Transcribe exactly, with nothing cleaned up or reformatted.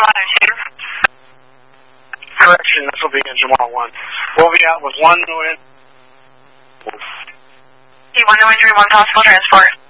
one oh two. Correction, this will be engine one oh one. We'll be out with one new engine. one new injury, one possible transport.